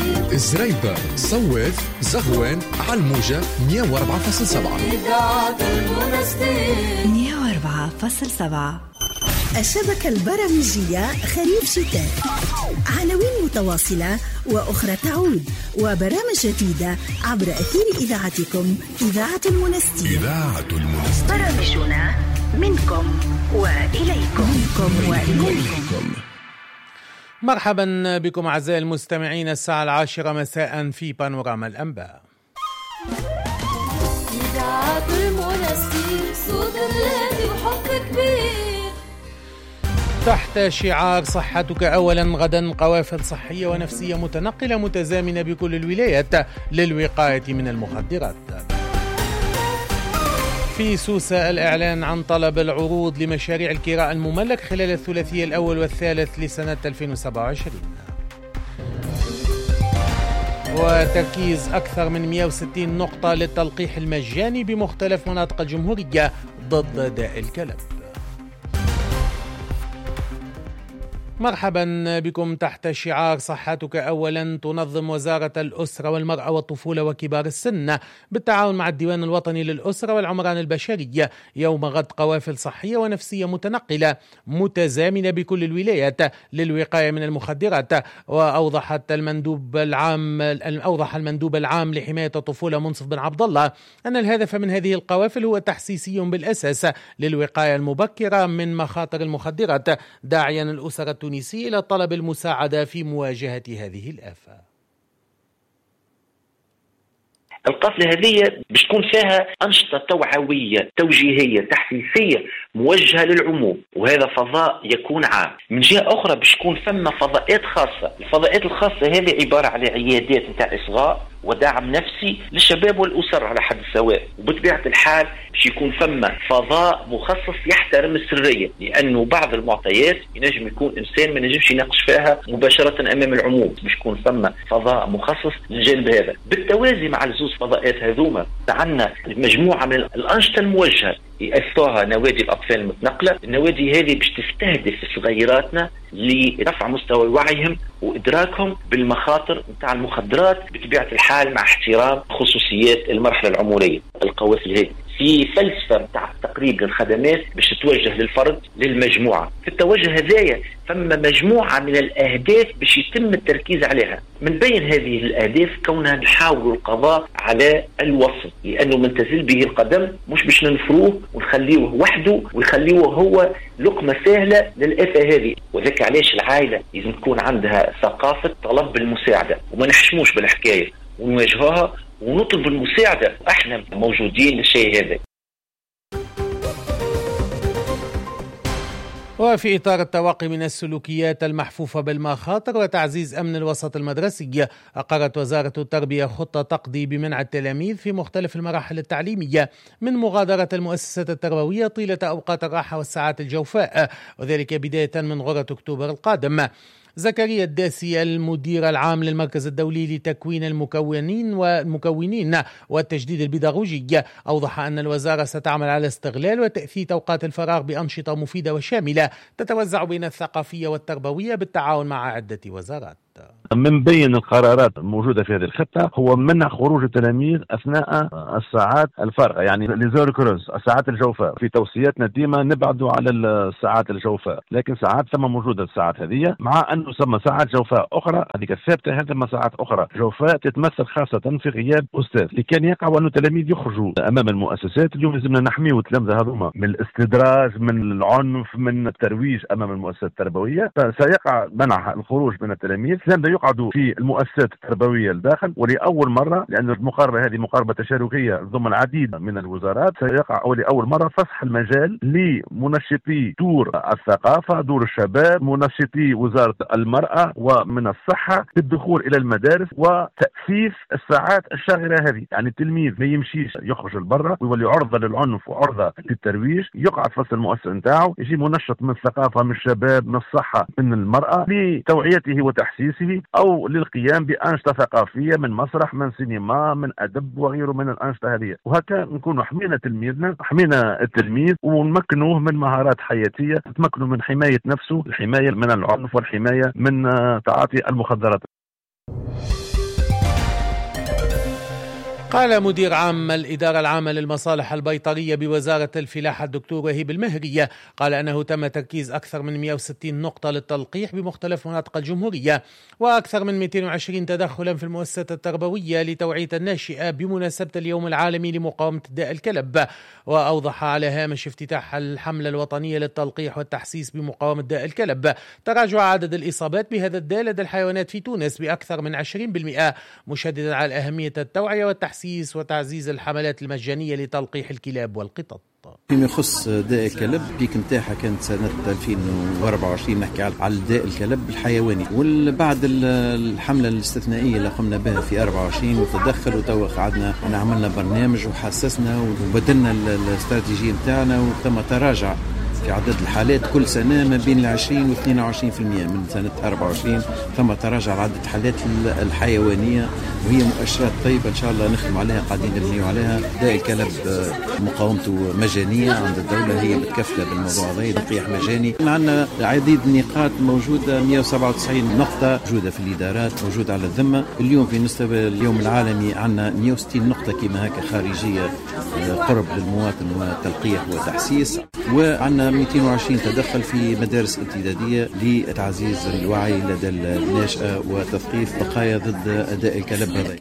زريبة، صوت، زغوان، علموجة 104.7. إذاعة المنستير 104.7. الشبكة البرامجية خريف شتاء، عناوين متواصلة وأخرى تعود، وبرامج جديدة عبر أثير إذاعتكم إذاعة المنستير. إذاعة المنستير، برامجنا منكم وإليكم. مرحبا بكم أعزائي المستمعين، الساعة 10 مساء في بانوراما الأنباء. إذاعة المنستير، صوت الراديو وحب كبير. تحت شعار صحتك أولا، غدا قوافل صحية ونفسية متنقلة متزامنة بكل الولايات للوقاية من المخدرات. في سوسة الإعلان عن طلب العروض لمشاريع الكراء المملك خلال الثلاثي الأول والثالث لسنة 2027، وتركيز أكثر من 160 نقطة للتلقيح المجاني بمختلف مناطق الجمهورية ضد داء الكلب. مرحبا بكم. تحت شعار صحتك أولا، تنظم وزارة الأسرة والمرأة والطفولة وكبار السن بالتعاون مع الديوان الوطني للأسرة والعمران البشري يوم غد قوافل صحية ونفسية متنقلة متزامنة بكل الولايات للوقاية من المخدرات. وأوضح المندوب العام لحماية الطفولة منصف بن عبد الله أن الهدف من هذه القوافل هو تحسيسي بالأساس للوقاية المبكرة من مخاطر المخدرات، داعيا الأسرة التونسية إلى طلب المساعدة في مواجهة هذه الآفة. القافلة هذه باش تكون فيها أنشطة توعوية توجيهية تحفيزية موجهة للعموم، وهذا فضاء يكون عام. من جهة أخرى باش تكون ثم فضاءات خاصة. الفضاءات الخاصة هذه عبارة على عيادات نتاع إصغاء ودعم نفسي للشباب والأسر على حد سواء، وبطبيعة الحال باش يكون ثم فضاء مخصص يحترم السرية، لأنه بعض المعطيات ينجم يكون إنسان ما ينجمش يناقش فيها مباشرة أمام العموم، باش يكون ثم فضاء مخصص للجانب هذا. بالتوازي مع الزوز فضاءات هذوما عندنا مجموعة من الأنشطة الموجهة يأسسوها نوادي الأطفال المتنقلة. النوادي هذه باش تستهدف صغيراتنا لرفع مستوى وعيهم وإدراكهم بالمخاطر نتاع المخدرات، بطبيعة الحال مع احترام خصوصيات المرحلة العمرية. القوافل هذه في فلسفة نتاع تقريب للخدمات باش تتوجه للفرد للمجموعة. في التوجه هذايا ثم مجموعة من الأهداف باش يتم التركيز عليها. من بين هذه الأهداف كونها نحاول القضاء على الوسط، لأنه من تزل به القدم مش باش ننفروه ونخليوه وحده ويخليوه هو لقمة سهلة للآفة هذه. وذلك علاش العائلة لازم تكون عندها ثقافة طلب المساعدة، وما نحشموش بالحكاية ونواجهوها ونطلب المساعدة، احنا موجودين للشيء هذا. وفي إطار التوقي من السلوكيات المحفوفة بالمخاطر وتعزيز أمن الوسط المدرسي، أقرت وزارة التربية خطة تقضي بمنع التلاميذ في مختلف المراحل التعليمية من مغادرة المؤسسات التربوية طيلة أوقات الراحة والساعات الجوفاء، وذلك بداية من غرة أكتوبر القادم. زكريا الداسي المدير العام للمركز الدولي لتكوين المكونين والتجديد البيداغوجي أوضح أن الوزارة ستعمل على استغلال وتأثير أوقات الفراغ بأنشطة مفيدة وشاملة تتوزع بين الثقافية والتربوية بالتعاون مع عدة وزارات. من بين القرارات الموجودة في هذه الخطة هو منع خروج التلاميذ أثناء الساعات الفارغة، يعني ليزور كروز، الساعات الجوفاء. في توصياتنا ديما نبعدوا على الساعات الجوفاء، لكن ساعات ثم موجودة الساعات هذه، مع أنه ثم ساعات جوفاء أخرى هذيك الثابتة، هذه ساعات أخرى جوفاء تتمثل خاصة في غياب أستاذ. لكان يقع أن التلاميذ يخرجوا أمام المؤسسات، اليوم لازمنا نحميوا التلامذة هذوما من الاستدراج، من العنف، من الترويج أمام المؤسسات التربوية. فسيقع منع الخروج من التلاميذ، لم يقعدوا في المؤسسات التربوية الداخل. ولأول مرة، لأن المقاربة هذه مقاربة تشاركية ضمن العديد من الوزارات، سيقع لأول مرة فسح المجال لمنشطي دور الثقافة، دور الشباب، منشطي وزارة المرأة ومن الصحة بالدخول إلى المدارس وتأسيس الساعات الشاغرة هذه. يعني التلميذ ما يمشيش يخرج لبرا ويولي عرضة للعنف وعرضة للترويج، يقعد فصل المؤسسة نتاعو، يجي منشط من الثقافة، من الشباب، من الصحة، من المرأة، لتوعيته وتحسيسه أو للقيام بأنشطة ثقافية من مسرح، من سينما، من أدب وغيره من الأنشطة هذه. وهكذا نكون حمينا تلميذنا، حمينا التلميذ ونمكنوه من مهارات حياتية، تمكنه من حماية نفسه، الحماية من العنف والحماية من تعاطي المخدرات. قال مدير عام الإدارة العامة للمصالح البيطرية بوزارة الفلاحة الدكتور وهيب المهرية قال أنه تم تركيز أكثر من 160 نقطة للتلقيح بمختلف مناطق الجمهورية وأكثر من 220 تدخلا في المؤسسات التربوية لتوعية الناشئة بمناسبة اليوم العالمي لمقاومة داء الكلب. وأوضح على هامش افتتاح الحملة الوطنية للتلقيح والتحسيس بمقاومة داء الكلب تراجع عدد الإصابات بهذا الداء لدى الحيوانات في تونس بأكثر من 20%، مشددا على أهمية التوعية والتحسيس وتعزيز الحملات المجانية لتلقيح الكلاب والقطط. فيما يخص داء الكلب بيك نتاعها كانت سنة 2024 نحكي على داء الكلب الحيواني، وبعد الحملة الاستثنائية اللي قمنا بها في 24 وتدخل وتوا قعدنا عملنا برنامج وحسسنا وبدلنا الاستراتيجية نتاعنا وتم تراجع في عدد الحالات كل سنة ما بين 20 و 22%. من سنة 24 ثم تراجع عدد الحالات الحيوانية وهي مؤشرات طيبة إن شاء الله نخدم عليها، قاعدين نبنيو عليها. داء الكلب مقاومته مجانية عند الدولة، هي متكفلة بالموضوع هذا، تلقيح مجاني. عندنا عديد النقاط موجودة، 197 نقطة موجودة في الإدارات، موجودة على الذمة. اليوم في مستوى اليوم العالمي عندنا 160 نقطة كما هكا خارجية قرب للمواطن وتلقيح وتحسيس، وعندنا 220 تدخل في مدارس امتدادية لتعزيز الوعي لدى الناشئة وتثقيف بقايا ضد داء الكلب هذا.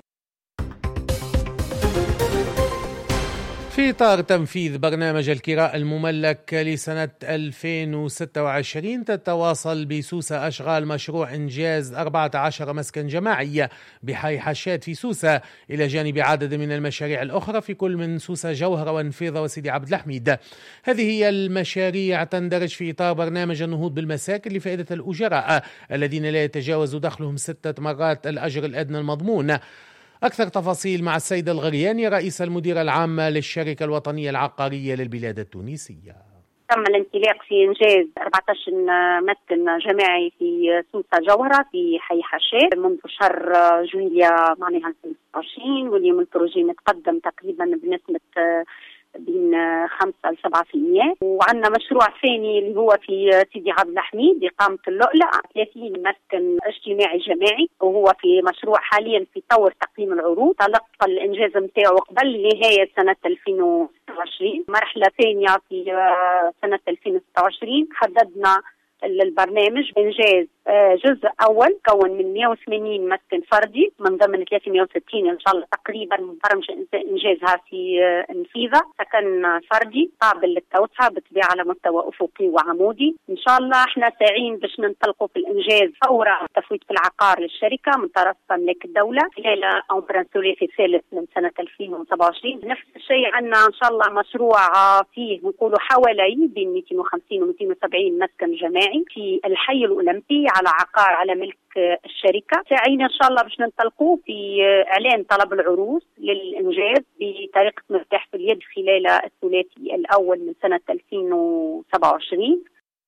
في إطار تنفيذ برنامج الكراء المملك لسنة 2026 تتواصل بسوسة أشغال مشروع إنجاز 14 مسكن جماعي بحي حشاد في سوسة، إلى جانب عدد من المشاريع الأخرى في كل من سوسة جوهرة وانفيضة وسيدي عبد الحميد. هذه هي المشاريع تندرج في إطار برنامج النهوض بالمساكن لفائدة الأجراء الذين لا يتجاوز دخلهم 6 مرات الأجر الأدنى المضمون. أكثر تفاصيل مع السيد الغرياني رئيس المديرة العامة للشركة الوطنية العقارية للبلاد التونسية. تم الانطلاق في إنجاز 14 مسكن جماعي في سوسة جوهرة في حي حشاد منذ شهر جويلية معناها 2026، واليوم البروجي متقدم تقريبا بنسبة بين 5 ل 7%. وعندنا مشروع ثاني اللي هو في سيدي عبد الحميد إقامة اللؤلؤ 30 مسكن اجتماعي جماعي، وهو في مشروع حاليا في طور تقييم العروض، تلقى الإنجاز نتاعو قبل نهاية سنة 2026. مرحلة ثانية في سنة 2026 حددنا البرنامج إنجاز جزء أول كون من 180 مسكن فردي من ضمن 360 إن شاء الله تقريبا برمج إنجازها في انفيذة، سكن فردي قابل للتوسعة بالطبيعة على مستوى أفقي وعمودي. إن شاء الله احنا ساعين باش ننطلقوا في الإنجاز فورا تفويض في العقار للشركة من طرف مملكة الدولة خلال أمر ثلاثي ثالث من سنة 2027. نفس الشيء عندنا إن شاء الله مشروع فيه نقولوا حوالي بين 250 و 270 مسكن جماعي في الحي الأولمبي على عقار على ملك الشركة. ساعين إن شاء الله باش ننطلقوا في إعلان طلب العروض للإنجاز بطريقة مفتاح في اليد خلال الثلاثي الأول من سنة 2027.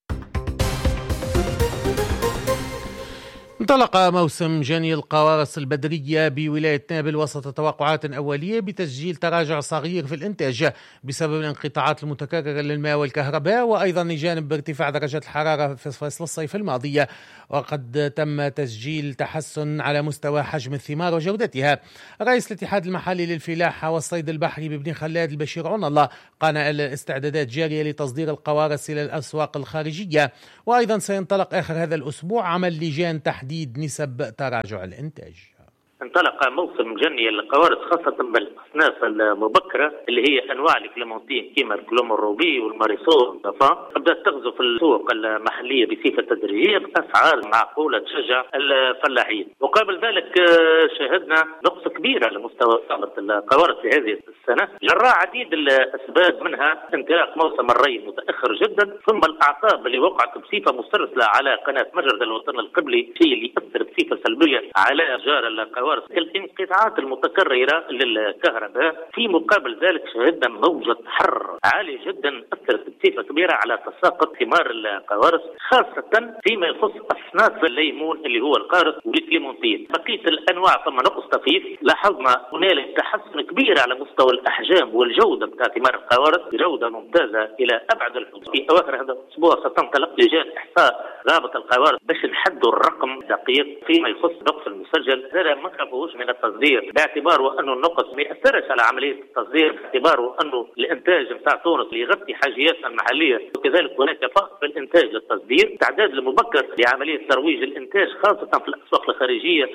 انطلق موسم جني القوارص البدرية بولاية نابل وسط توقعات أولية بتسجيل تراجع صغير في الإنتاج بسبب الانقطاعات المتكررة للماء والكهرباء، وأيضا جانب ارتفاع درجة الحرارة في فصل الصيف الماضية. وقد تم تسجيل تحسن على مستوى حجم الثمار وجودتها. رئيس الاتحاد المحلي للفلاحة والصيد البحري ببن خلاد البشير عون الله قال أن الاستعدادات جارية لتصدير القوارص إلى الأسواق الخارجية، وأيضا سينطلق آخر هذا الأسبوع عمل لجان تحديد نسب تراجع الإنتاج. انطلق موسم جني القوارص خاصة بالأصناف المبكرة اللي هي أنواع الكليمونتين كيما الكلوم الروبي والماريسول والضفان، بدأت تغزو في السوق المحلية بصفة تدريجية بأسعار معقولة تشجع الفلاحين. وقبل ذلك شاهدنا نقص كبير على مستوى صناعة القوارص في هذه السنة جراء عديد الأسباب، منها انطلاق موسم الري متأخر جدا، ثم الأعصاب اللي وقعت بصفة مسترسلة على قناة مجرد الوطن القبلي، شيء اللي يأثر بصفة سلبية على أشجار القوارص. الانقطاعات المتكررة للكهرباء، في مقابل ذلك شهدنا موجة حر عالية جدا أثرت بصفة كبيرة على تساقط ثمار القوارص، خاصة فيما يخص أصناف الليمون اللي هو القارص والكليمونتين. بقية الأنواع ثم نقص طفيف، لاحظنا هنالك تحسن كبير على مستوى الأحجام والجودة بتاع ثمار القوارص، جودة ممتازة إلى أبعد الحدود. في أواخر هذا الأسبوع ستنطلق لجان إحصاء رابط القوارص باش نحدوا الرقم دقيق فيما يخص نقص المسجل. هذا يحبوش من التصدير، باعتباره أنه النقص ما يأثرش على عملية التصدير، باعتباره أنه الإنتاج متاع تونس يغطي حاجياتنا المحلية، وكذلك هناك فقر في الإنتاج للتصدير. التعداد المبكر لعملية ترويج الإنتاج خاصة في الأسواق الخارجية.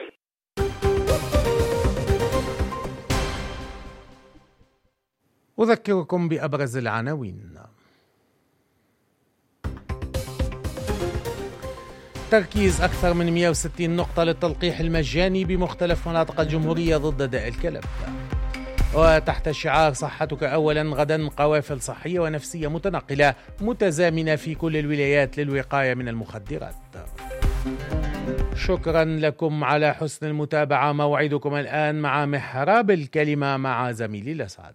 أذكركم بأبرز العناوين. تركيز أكثر من 160 نقطة للتلقيح المجاني بمختلف مناطق الجمهورية ضد داء الكلب. وتحت شعار صحتك أولا، غدا قوافل صحية ونفسية متنقلة متزامنة في كل الولايات للوقاية من المخدرات. شكرا لكم على حسن المتابعة. موعدكم الآن مع محراب الكلمة مع زميلي الأسعد.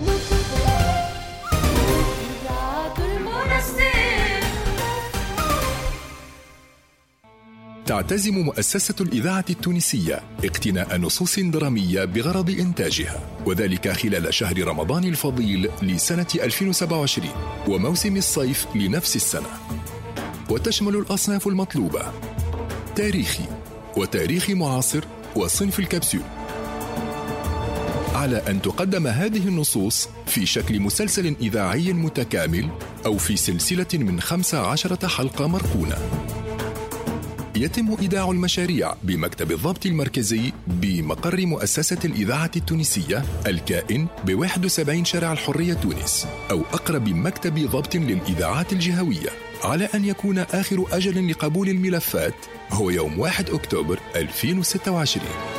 تعتزم مؤسسة الإذاعة التونسية اقتناء نصوص درامية بغرض إنتاجها، وذلك خلال شهر رمضان الفضيل لسنة 2027 وموسم الصيف لنفس السنة، وتشمل الأصناف المطلوبة: تاريخي وتاريخ معاصر وصنف الكبسول. على أن تقدم هذه النصوص في شكل مسلسل إذاعي متكامل أو في سلسلة من 15 حلقة مركونة. يتم إيداع المشاريع بمكتب الضبط المركزي بمقر مؤسسة الإذاعة التونسية الكائن ب71 شارع الحرية تونس، أو أقرب مكتب ضبط للإذاعات الجهوية، على أن يكون آخر أجل لقبول الملفات هو يوم 1 أكتوبر 2026.